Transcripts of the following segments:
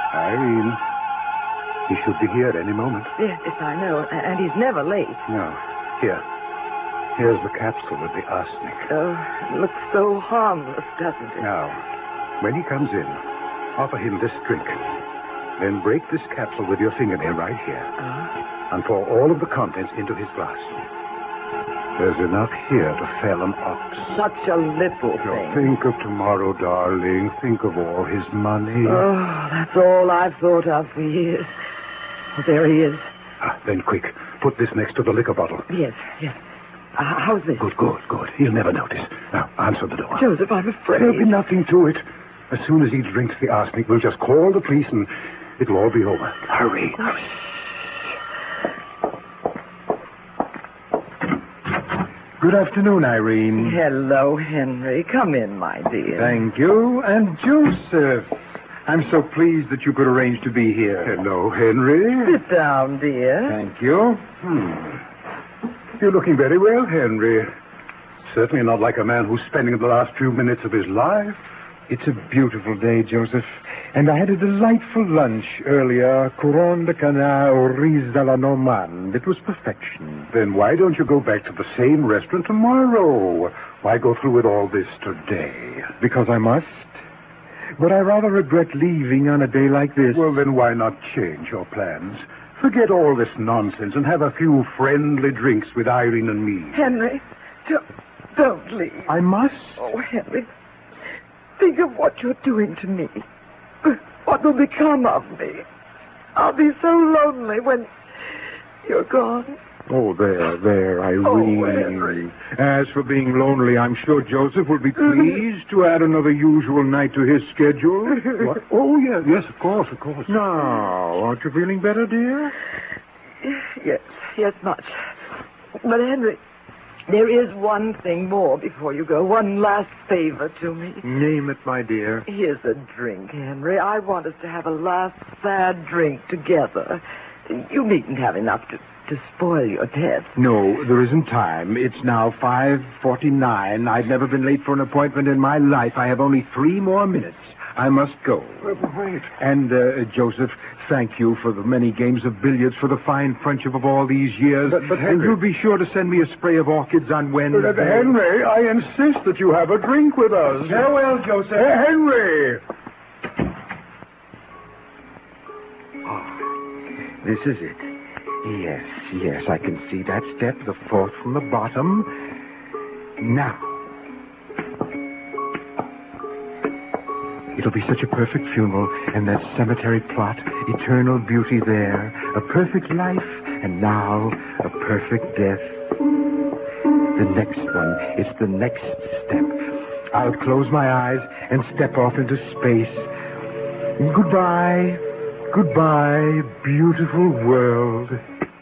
Irene, he should be here any moment. Yes, I know. And he's never late. No. Here's the capsule with the arsenic. Oh, it looks so harmless, doesn't it? Now, when he comes in, offer him this drink. Then break this capsule with your fingernail right here. And pour all of the contents into his glass. There's enough here to fell an ox. Such a little thing. Think of tomorrow, darling. Think of all his money. Oh, that's all I've thought of for years. Oh, there he is. Then quick, put this next to the liquor bottle. Yes. How's this? Good. He'll never notice. Now, answer the door. Joseph, I'm afraid. There'll be nothing to it. As soon as he drinks the arsenic, we'll just call the police and it'll all be over. Hurry. Good afternoon, Irene. Hello, Henry. Come in, my dear. Thank you. And Joseph. I'm so pleased that you could arrange to be here. Hello, Henry. Sit down, dear. Thank you. You're looking very well, Henry. Certainly not like a man who's spending the last few minutes of his life. It's a beautiful day, Joseph. And I had a delightful lunch earlier. Couronne de canard au riz à la normande. It was perfection. Then why don't you go back to the same restaurant tomorrow? Why go through with all this today? Because I must. But I rather regret leaving on a day like this. Well, then why not change your plans? Forget all this nonsense and have a few friendly drinks with Irene and me. Henry, don't leave. I must. Oh, Henry, think of what you're doing to me. What will become of me? I'll be so lonely when you're gone. Oh, there, Irene. Oh, Henry. As for being lonely, I'm sure Joseph will be pleased to add another usual night to his schedule. What? Oh, yes, of course. Now, aren't you feeling better, dear? Yes, much. But, Henry, there is one thing more before you go. One last favor to me. Name it, my dear. Here's a drink, Henry. I want us to have a last sad drink together. You needn't have enough to spoil your test. No, there isn't time. It's now 5:49. I've never been late for an appointment in my life. I have only 3 more minutes. I must go. Wait. And, Joseph, thank you for the many games of billiards, for the fine friendship of all these years. But Henry... And you'll be sure to send me a spray of orchids on Wednesday. But, Henry, I insist that you have a drink with us. Farewell, Joseph. Henry! This is it. Yes, I can see that step, the 4th from the bottom. Now. It'll be such a perfect funeral, and that cemetery plot, eternal beauty there, a perfect life, and now a perfect death. The next one, it's the next step. I'll close my eyes and step off into space. Goodbye. Goodbye, beautiful world.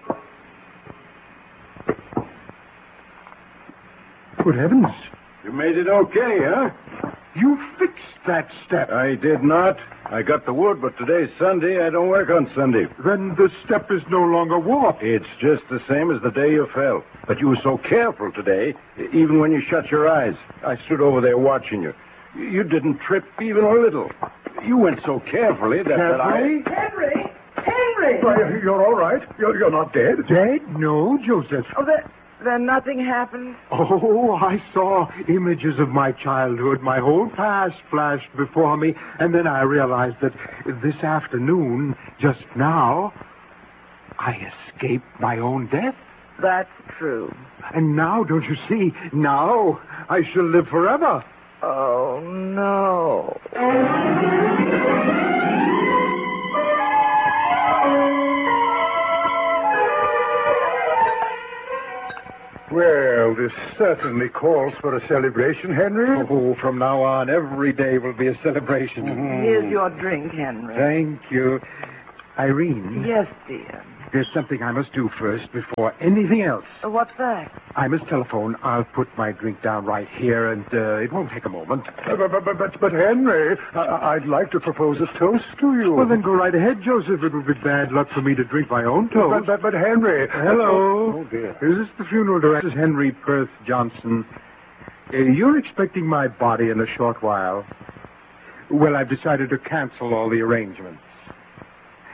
Good heavens. You made it okay, huh? You fixed that step. I did not. I got the wood, but today's Sunday. I don't work on Sunday. Then the step is no longer warped. It's just the same as the day you fell. But you were so careful today, even when you shut your eyes. I stood over there watching you. You didn't trip even a little. You went so carefully that I... Henry! Why, you're all right. You're not dead. Dead? No, Joseph. Oh, then nothing happened? Oh, I saw images of my childhood. My whole past flashed before me. And then I realized that this afternoon, just now, I escaped my own death. That's true. And now, don't you see, now I shall live forever. Oh, no. Well, this certainly calls for a celebration, Henry. Oh, from now on, every day will be a celebration. Here's your drink, Henry. Thank you. Irene. Yes, dear. There's something I must do first before anything else. What's that? I must telephone. I'll put my drink down right here, and it won't take a moment. But Henry, I'd like to propose a toast to you. Well, then go right ahead, Joseph. It would be bad luck for me to drink my own toast. But Henry... Hello. Oh, dear. Is this the funeral director? This is Henry Perth Johnson. You're expecting my body in a short while. Well, I've decided to cancel all the arrangements.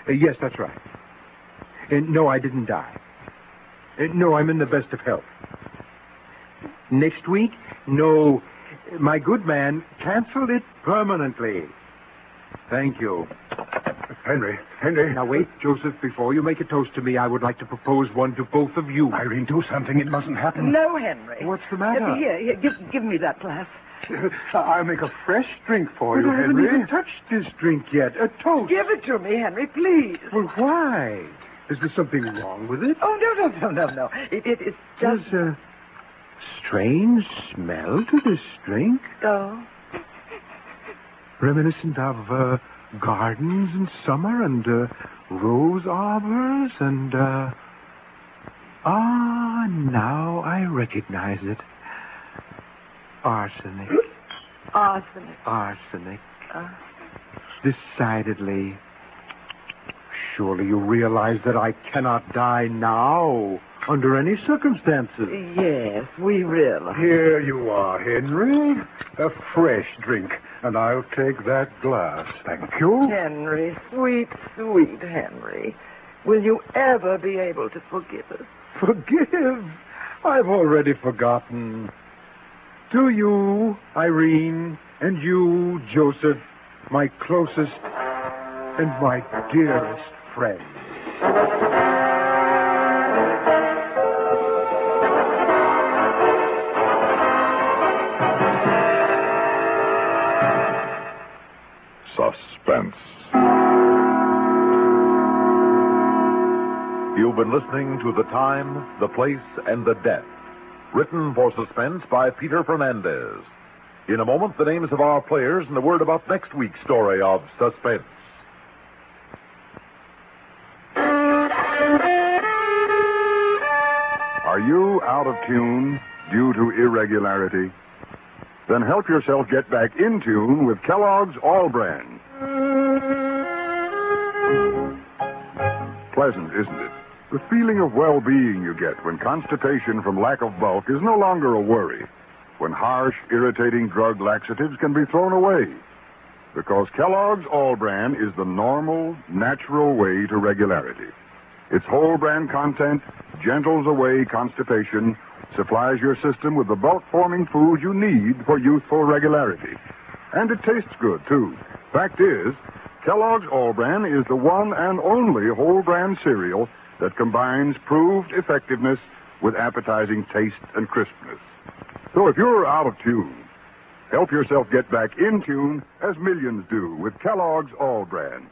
Yes, that's right. No, I didn't die. No, I'm in the best of health. Next week? No, my good man canceled it permanently. Thank you. Henry. Now, wait, Joseph, before you make a toast to me, I would like to propose one to both of you. Irene, do something. It mustn't happen. No, Henry. What's the matter? Here, give me that glass. I'll make a fresh drink for But you, I haven't Henry. even touched this drink yet. A toast. Give it to me, Henry, please. Well, why? Is there something wrong with it? Oh, no. It is just... There's a strange smell to this drink. Oh. Reminiscent of gardens in summer and rose arbors and... now I recognize it. Arsenic. Arsenic. Decidedly. Surely you realize that I cannot die now, under any circumstances. Yes, we realize. Here you are, Henry. A fresh drink. And I'll take that glass. Thank you. Henry, sweet Henry. Will you ever be able to forgive us? Forgive? I've already forgotten. To you, Irene, and you, Joseph, my closest and my dearest friend. Suspense. You've been listening to The Time, the Place, and the Death. Written for Suspense by Peter Fernandez. In a moment, the names of our players and a word about next week's story of Suspense. Are you out of tune due to irregularity? Then help yourself get back in tune with Kellogg's All Brand. Pleasant, isn't it? The feeling of well-being you get when constipation from lack of bulk is no longer a worry. When harsh, irritating drug laxatives can be thrown away. Because Kellogg's All Brand is the normal, natural way to regularity. Its whole brand content gentles away constipation, supplies your system with the bulk-forming foods you need for youthful regularity. And it tastes good, too. Fact is, Kellogg's All Brand is the one and only whole brand cereal that combines proved effectiveness with appetizing taste and crispness. So if you're out of tune, help yourself get back in tune as millions do with Kellogg's All Brand.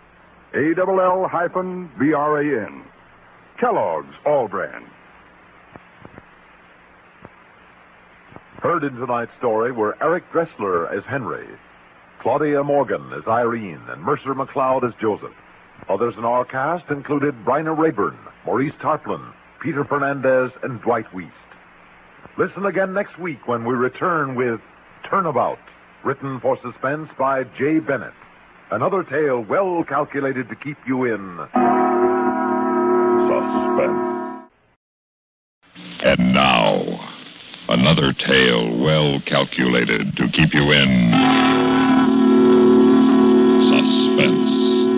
ALL-BRAN. Kellogg's All Brand. Heard in tonight's story were Eric Dressler as Henry, Claudia Morgan as Irene, and Mercer McLeod as Joseph. Others in our cast included Bryna Rayburn, Maurice Tarplin, Peter Fernandez, and Dwight Wiest. Listen again next week when we return with Turnabout, written for Suspense by Jay Bennett. Another tale well calculated to keep you in Suspense. And now, another tale well calculated to keep you in suspense.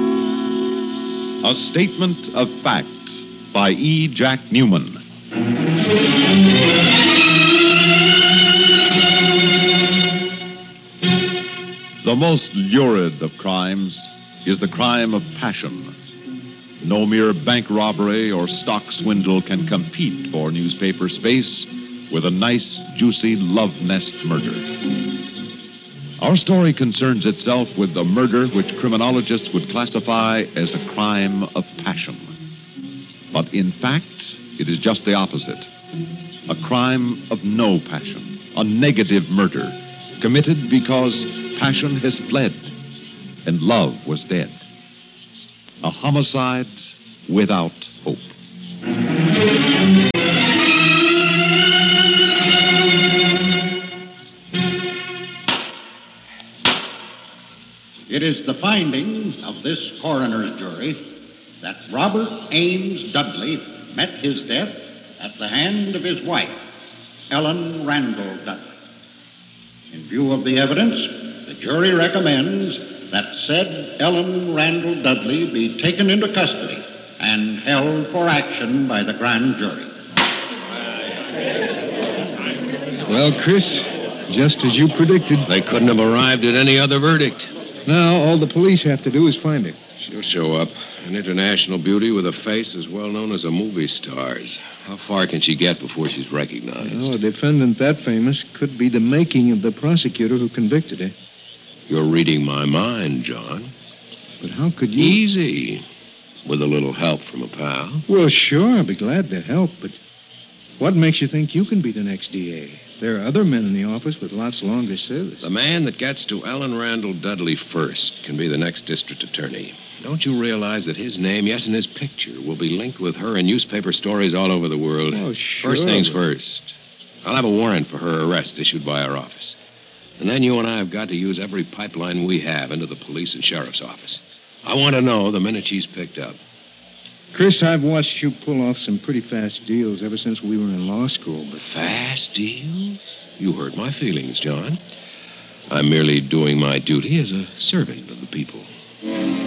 A statement of fact by E. Jack Newman. The most lurid of crimes is the crime of passion. No mere bank robbery or stock swindle can compete for newspaper space with a nice, juicy love nest murder. Our story concerns itself with the murder which criminologists would classify as a crime of passion. But in fact, it is just the opposite. A crime of no passion, a negative murder, committed because passion has fled and love was dead. A homicide without hope. It is the finding of this coroner's jury that Robert Ames Dudley met his death at the hand of his wife, Ellen Randall Dudley. In view of the evidence, the jury recommends that said Ellen Randall Dudley be taken into custody and held for action by the grand jury. Well, Chris, just as you predicted. They couldn't have arrived at any other verdict. Now all the police have to do is find her. She'll show up. An international beauty with a face as well known as a movie star's. How far can she get before she's recognized? Oh, a defendant that famous could be the making of the prosecutor who convicted her. You're reading my mind, John. But how could you... Easy. With a little help from a pal. Well, sure, I'll be glad to help, but what makes you think you can be the next DA? There are other men in the office with lots longer service. The man that gets to Ellen Randall Dudley first can be the next district attorney. Don't you realize that his name, yes, and his picture, will be linked with her in newspaper stories all over the world? Oh, sure. First things first. I'll have a warrant for her arrest issued by our office. And then you and I have got to use every pipeline we have into the police and sheriff's office. I want to know the minute she's picked up. Chris, I've watched you pull off some pretty fast deals ever since we were in law school, but... Fast deals? You hurt my feelings, John. I'm merely doing my duty as a servant of the people.